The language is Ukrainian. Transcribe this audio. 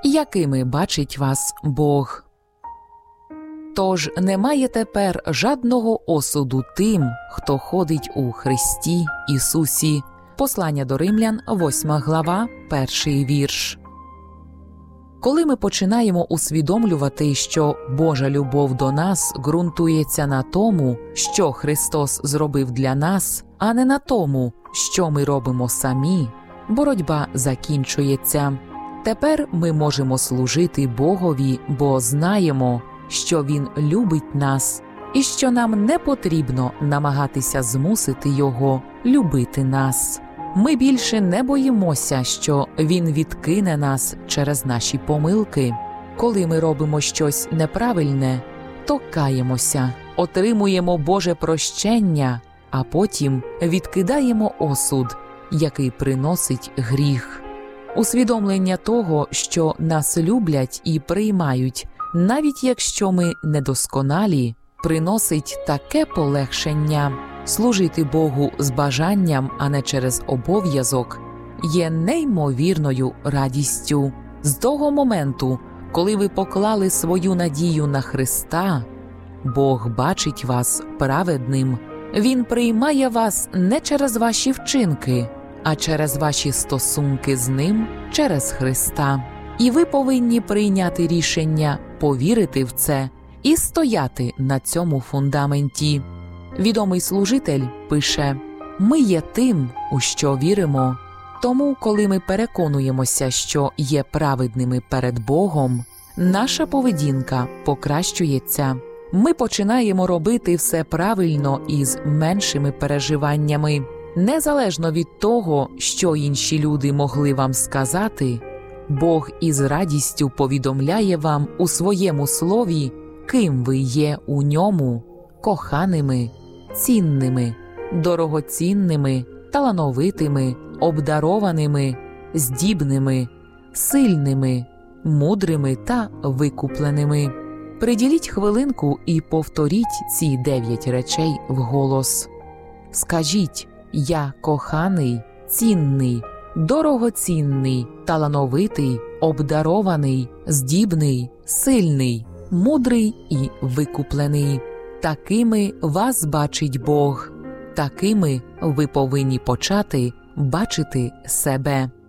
якими бачить вас Бог. Тож немає тепер жадного осуду тим, хто ходить у Христі Ісусі. Послання до Римлян, 8 глава, 1 вірш. Коли ми починаємо усвідомлювати, що Божа любов до нас ґрунтується на тому, що Христос зробив для нас, а не на тому, що ми робимо самі, боротьба закінчується. Тепер ми можемо служити Богові, бо знаємо, що Він любить нас і що нам не потрібно намагатися змусити Його любити нас. Ми більше не боїмося, що Він відкине нас через наші помилки. Коли ми робимо щось неправильне, то каємося, отримуємо Боже прощення, а потім відкидаємо осуд, який приносить гріх. Усвідомлення того, що нас люблять і приймають, навіть якщо ми недосконалі, приносить таке полегшення. Служити Богу з бажанням, а не через обов'язок, є неймовірною радістю. З того моменту, коли ви поклали свою надію на Христа, Бог бачить вас праведним. Він приймає вас не через ваші вчинки, а через ваші стосунки з Ним через Христа. І ви повинні прийняти рішення повірити в це і стояти на цьому фундаменті. Відомий служитель пише: «Ми є тим, у що віримо». Тому, коли ми переконуємося, що є праведними перед Богом, наша поведінка покращується. Ми починаємо робити все правильно і з меншими переживаннями. Незалежно від того, що інші люди могли вам сказати, Бог із радістю повідомляє вам у своєму слові, ким ви є у ньому: коханими, цінними, дорогоцінними, талановитими, обдарованими, здібними, сильними, мудрими та викупленими. Приділіть хвилинку і повторіть ці 9 речей вголос. Скажіть: «Я коханий, цінний, дорогоцінний, талановитий, обдарований, здібний, сильний, мудрий і викуплений». Такими вас бачить Бог. Такими ви повинні почати бачити себе.